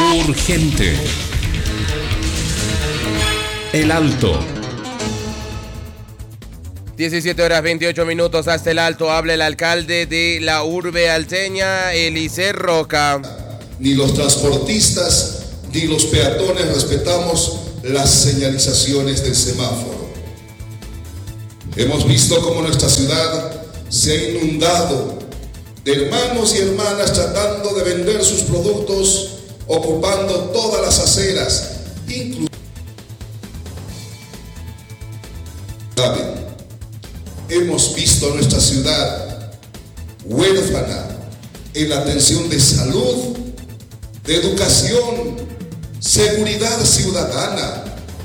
Urgente. El Alto. 17 horas 28 minutos hasta el Alto. Habla el alcalde de la urbe alteña, Eliezer Roca. Ni los transportistas ni los peatones respetamos las señalizaciones del semáforo. Hemos visto cómo nuestra ciudad se ha inundado de hermanos y hermanas tratando de vender sus productos, ocupando todas las aceras, incluso hemos visto nuestra ciudad huérfana en la atención de salud, de educación, seguridad ciudadana.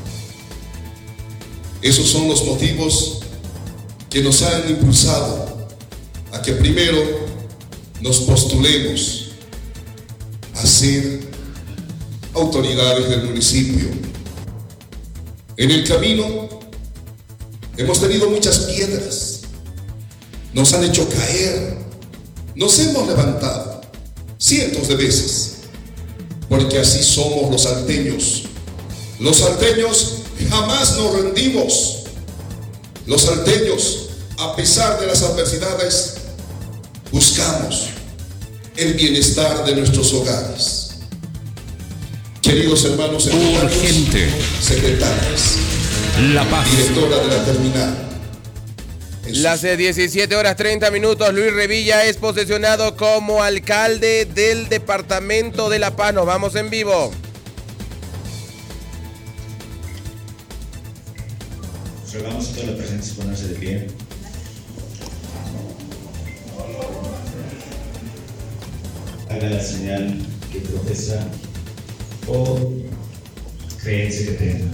Esos son los motivos que nos han impulsado a que primero nos postulemos a ser autoridades del municipio. En el camino hemos tenido muchas piedras, nos han hecho caer, nos hemos levantado cientos de veces, porque así somos los salteños. Los salteños jamás nos rendimos. Los salteños, a pesar de las adversidades, buscamos el bienestar de nuestros hogares. Queridos hermanos secretarios, Urgente. secretarias, La Paz. directora de la terminal. Las 17 horas 30 minutos, Luis Revilla es posesionado como alcalde del departamento de La Paz. Nos vamos en vivo. Rogamos a todos los presentes ponerse de pie. Haga la señal que profesa o creencia que tenga.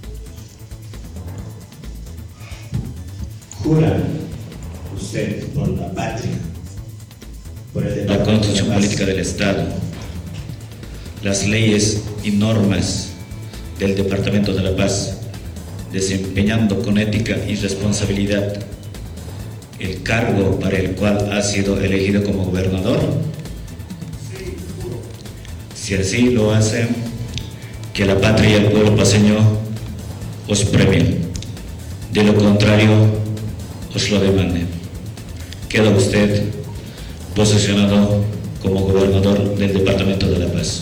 Jura usted por la patria, por el la Constitución Política del Estado, las leyes y normas del Departamento de La Paz, desempeñando con ética y responsabilidad el cargo para el cual ha sido elegido como gobernador. Si así lo hace, que la patria y el pueblo paceño os premien. De lo contrario, os lo demanden. Queda usted posesionado como gobernador del Departamento de La Paz.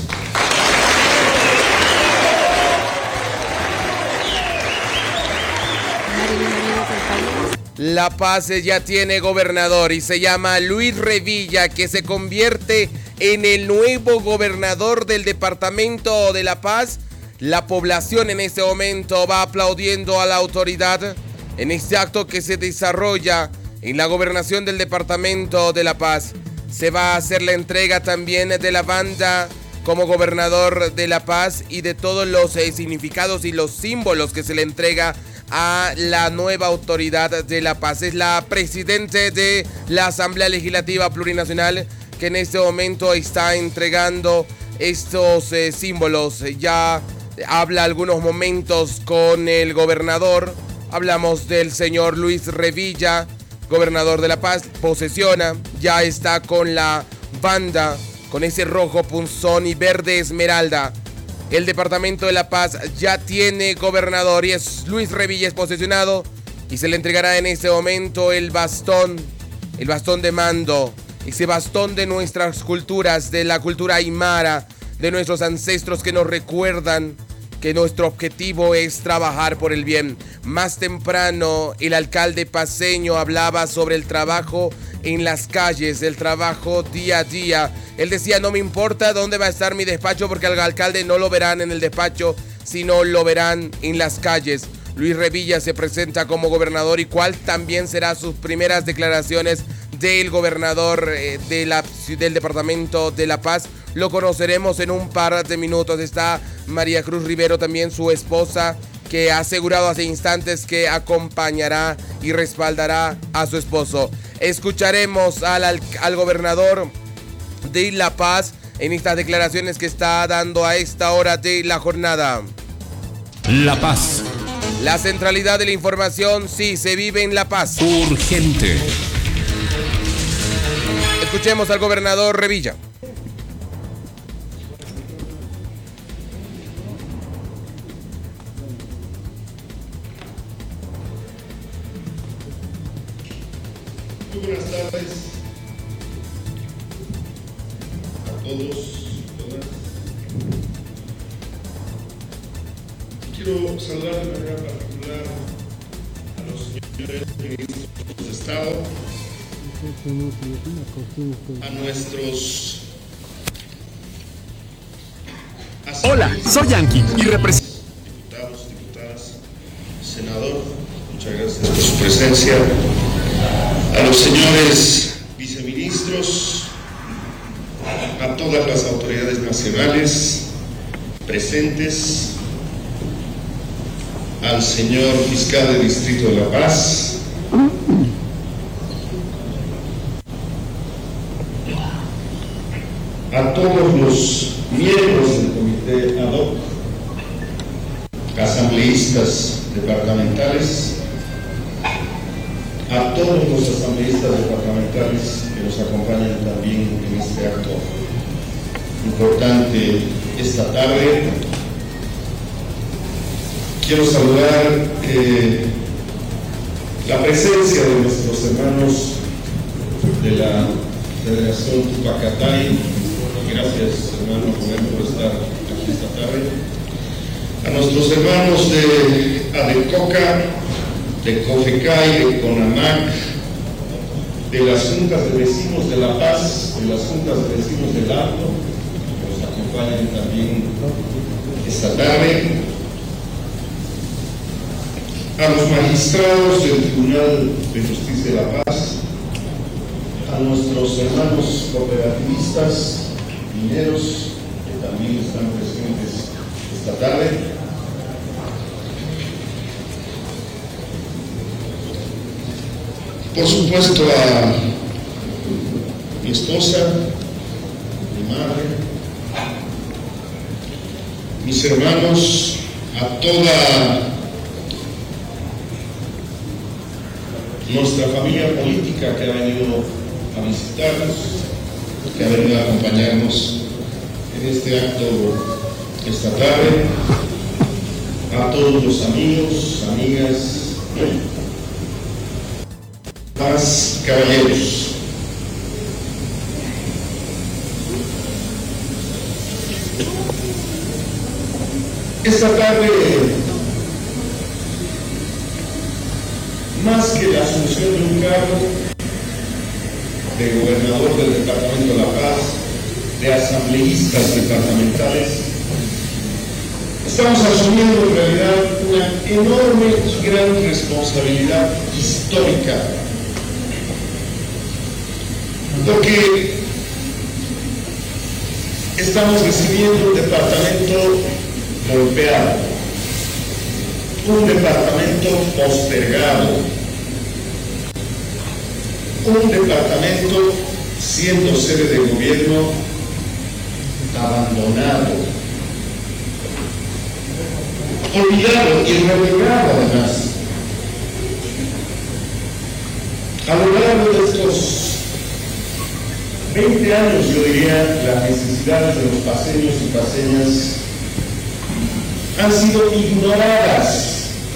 La Paz ya tiene gobernador y se llama Luis Revilla, que se convierte en el nuevo gobernador del departamento de La Paz. La población en este momento va aplaudiendo a la autoridad en este acto que se desarrolla en la gobernación del departamento de La Paz. Se va a hacer la entrega también de la banda como gobernador de La Paz y de todos los significados y los símbolos que se le entrega a la nueva autoridad de La Paz. Es la presidente de la Asamblea Legislativa Plurinacional que en este momento está entregando estos símbolos. Ya habla algunos momentos con el gobernador. Hablamos del señor Luis Revilla, gobernador de La Paz. Posesiona, ya está con la banda, con ese rojo punzón y verde esmeralda. El departamento de La Paz ya tiene gobernador y es Luis Revilla es posesionado y se le entregará en este momento el bastón de mando, ese bastón de nuestras culturas, de la cultura aymara, de nuestros ancestros que nos recuerdan que nuestro objetivo es trabajar por el bien. Más temprano el alcalde paceño hablaba sobre el trabajo en las calles, el trabajo día a día. Él decía, no me importa dónde va a estar mi despacho porque al alcalde no lo verán en el despacho, sino lo verán en las calles. Luis Revilla se presenta como gobernador y cuál también serán sus primeras declaraciones del gobernador del departamento de La Paz. Lo conoceremos en un par de minutos. Está María Cruz Rivero, también su esposa, que ha asegurado hace instantes que acompañará y respaldará a su esposo. Escucharemos al gobernador de La Paz en estas declaraciones que está dando a esta hora de la jornada. La Paz. La centralidad de la información, sí, se vive en La Paz. Urgente. Escuchemos al gobernador Revilla. buenas tardes a todos, todas. Quiero saludar de manera particular a los señores ministros de Estado, a nuestros... Hola, soy Yankee y represento. Diputados, diputadas, senador, muchas gracias por su presencia. A los señores viceministros, a todas las autoridades nacionales presentes, al señor fiscal del Distrito de La Paz, a todos los miembros del comité ad hoc, asambleístas departamentales, a todos los asambleístas departamentales que nos acompañan también en este acto importante esta tarde. Quiero saludar la presencia de nuestros hermanos de la Federación Tupacatay. Gracias, hermano Rubén, por estar aquí esta tarde. A nuestros hermanos de ADECOCA, de COFECAI, de CONAMAC, de las juntas de vecinos de La Paz, de las juntas de vecinos del Alto, que nos acompañan también esta tarde. A los magistrados del Tribunal de Justicia de La Paz, a nuestros hermanos cooperativistas, mineros, que también están presentes esta tarde. Por supuesto a mi esposa, mi madre, mis hermanos, a toda nuestra familia política que ha venido a visitarnos, que ha venido a acompañarnos en este acto esta tarde, a todos los amigos, amigas, más caballeros. Esta tarde, más que la asunción de un cargo de gobernador del Departamento de La Paz, de asambleístas departamentales, estamos asumiendo en realidad una enorme y gran responsabilidad histórica, porque estamos recibiendo un departamento golpeado, un departamento postergado, un departamento siendo sede de gobierno abandonado, olvidado y relegado además. A lo largo de estos 20 años, yo diría, las necesidades de los paseños y paseñas han sido ignoradas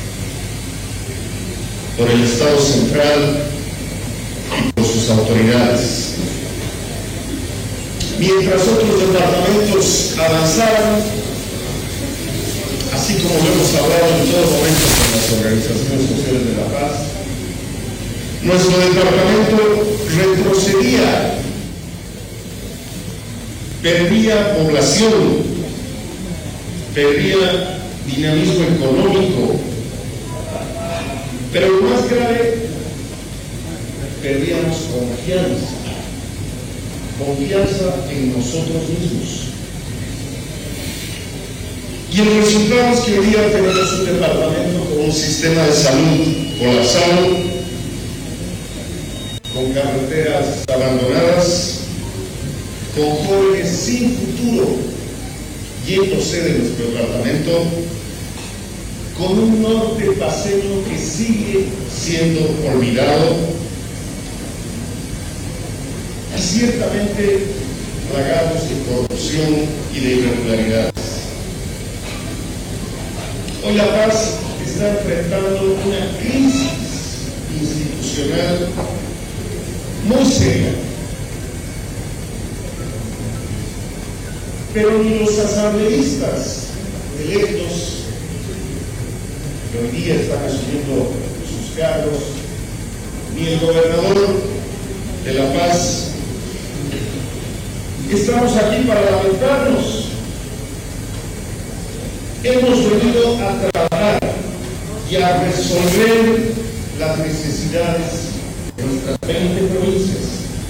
por el Estado central y por sus autoridades. Mientras otros departamentos avanzaban, así como lo hemos hablado en todo momento con las organizaciones sociales de La Paz, nuestro departamento retrocedía, perdía población, perdía dinamismo económico, pero lo más grave, perdíamos confianza en nosotros mismos. Y el resultado es que hoy día tenemos un departamento con un sistema de salud colapsado, con carreteras abandonadas, con jóvenes sin futuro yéndose de nuestro departamento, con un norte paseño que sigue siendo olvidado y ciertamente plagados de corrupción y de irregularidades. Hoy La Paz está enfrentando una crisis institucional muy seria. Pero ni los asambleístas electos que hoy día están asumiendo sus cargos, ni el gobernador de La Paz, estamos aquí para lamentarnos. Hemos venido a trabajar y a resolver las necesidades de nuestras 20 provincias.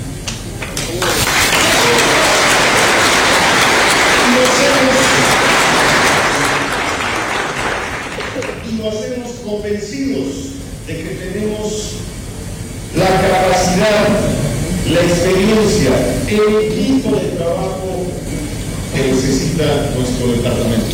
Y lo hacemos convencidos de que tenemos la capacidad, la experiencia, el equipo de trabajo que necesita nuestro departamento.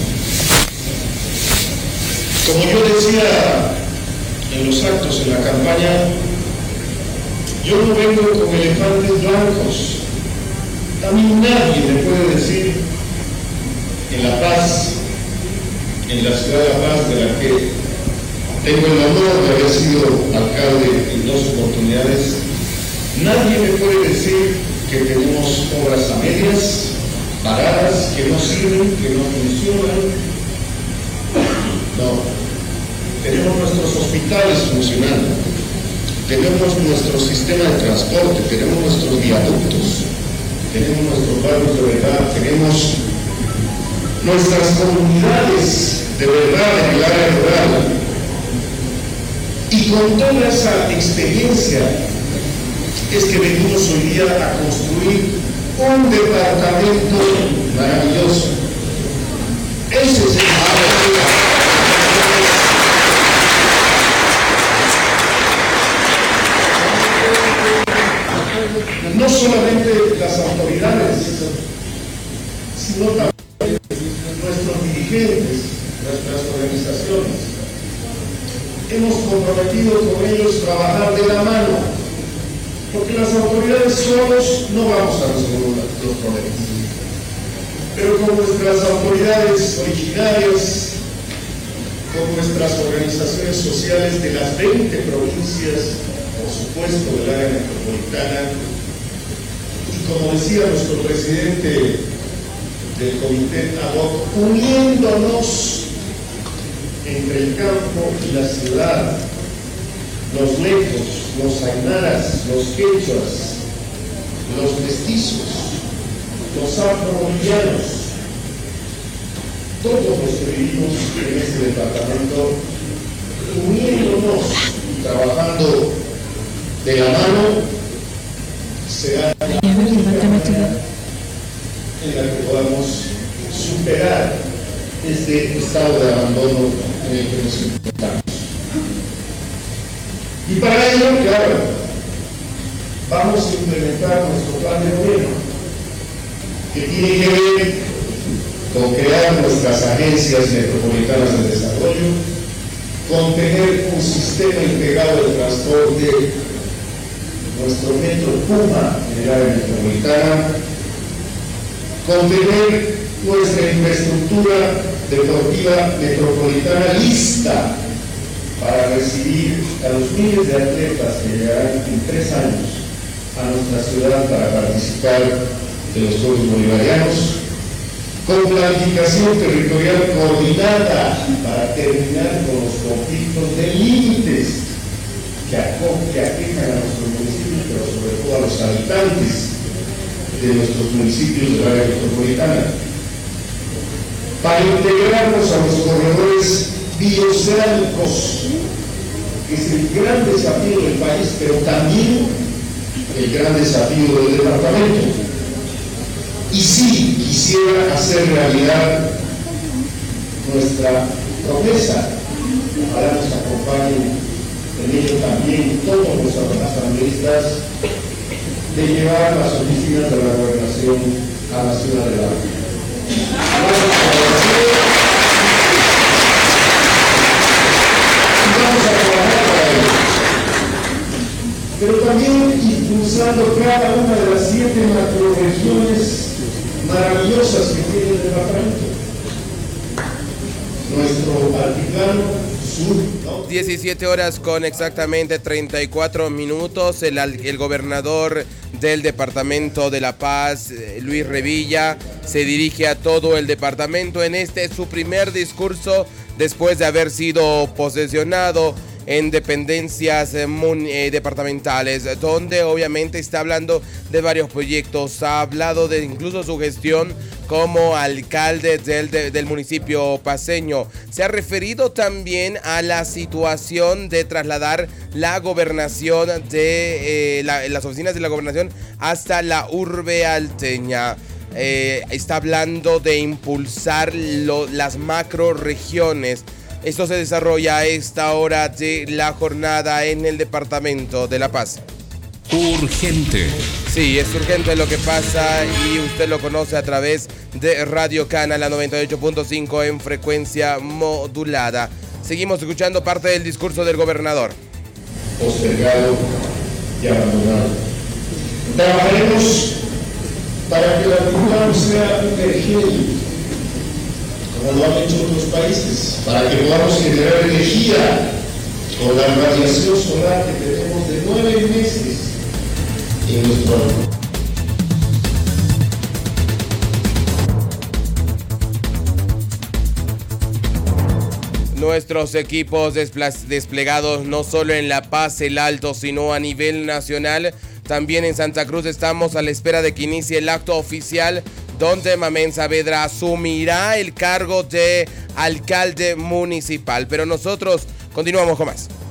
Como yo decía en los actos, en la campaña, yo no vengo con elefantes blancos. A mí nadie me puede decir en La Paz, en la ciudad de La Paz, de la que tengo el honor de haber sido alcalde en 2 oportunidades, nadie me puede decir que tenemos obras a medias, paradas, que no sirven, que no funcionan. No. Tenemos nuestros hospitales funcionando, tenemos nuestro sistema de transporte, tenemos nuestros viaductos, tenemos nuestros barrios de verdad, tenemos nuestras comunidades de verdad en el área rural. Y con toda esa experiencia es que venimos hoy día a construir un departamento maravilloso. Ese es el no solamente las autoridades, sino también nuestros dirigentes, nuestras organizaciones. Hemos comprometido con ellos trabajar de la mano, porque las autoridades solos no vamos a resolver los problemas. Pero con nuestras autoridades originarias, con nuestras organizaciones sociales de las 20 provincias, por supuesto del área metropolitana, y como decía nuestro presidente del comité ad hoc, uniéndonos entre el campo y la ciudad, los lejos, los aymaras, los quechuas, los mestizos, los afro-bolivianos, todos los que vivimos en este departamento, uniéndonos y trabajando de la mano, será la única manera en la que podamos superar este estado de abandono en el que nos encontramos. Y para ello, claro, vamos a implementar nuestro plan de gobierno, que tiene que ver con crear nuestras agencias metropolitanas de desarrollo, con tener un sistema integrado de transporte, nuestro metro Puma en el área metropolitana, con tener nuestra infraestructura deportiva metropolitana lista para recibir a los miles de atletas que llegarán en 3 años a nuestra ciudad para participar de los Juegos Bolivarianos, con planificación territorial coordinada para terminar con los conflictos de límites que aquejan a nuestros municipios, pero sobre todo a los habitantes de nuestros municipios del área metropolitana, para integrarnos a los corredores bioceánicos, que es el gran desafío del país, pero también el gran desafío del departamento. Y sí, quisiera hacer realidad nuestra promesa, ojalá nos acompañen en ello también todos los asambleístas, de llevar las oficinas de la gobernación a la ciudad de La Paz. Vamos a trabajar para ello. Pero también impulsando cada una de las 7 macroregiones maravillosas que tiene el departamento. Nuestro altiplano sur, ¿no? 17 horas con exactamente 34 minutos. El gobernador del departamento de La Paz, Luis Revilla, se dirige a todo el departamento en su primer discurso después de haber sido posesionado en dependencias departamentales, donde obviamente está hablando de varios proyectos. Ha hablado de incluso su gestión como alcalde del municipio paceño. Se ha referido también a la situación de trasladar la gobernación de las oficinas de la gobernación hasta la urbe alteña. Está hablando de impulsar las macroregiones. Esto se desarrolla a esta hora de la jornada en el departamento de La Paz. Urgente. Sí, es urgente lo que pasa y usted lo conoce a través de Radio Cana, la 98.5 en frecuencia modulada. Seguimos escuchando parte del discurso del gobernador. Postergado y abandonado. Trabajaremos para que la cultura sea emergente, como lo han hecho otros países, para que podamos generar energía con la radiación solar que tenemos de 9 meses en nuestro año. Nuestros equipos desplegados no solo en La Paz, El Alto, sino a nivel nacional. También en Santa Cruz estamos a la espera de que inicie el acto oficial donde Mamén Saavedra asumirá el cargo de alcalde municipal. Pero nosotros continuamos con más.